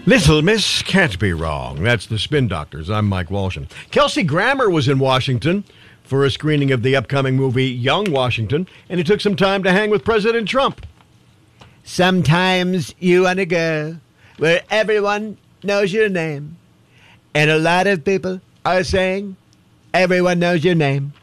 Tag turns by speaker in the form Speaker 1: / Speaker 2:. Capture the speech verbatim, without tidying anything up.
Speaker 1: Little Miss Can't Be Wrong. That's the Spin Doctors. I'm Mike Walshin. Kelsey Grammer was in Washington for a screening of the upcoming movie Young Washington, and he took some time to hang with President Trump.
Speaker 2: Sometimes you want to go where everyone knows your name. And a lot of people are saying everyone knows your name.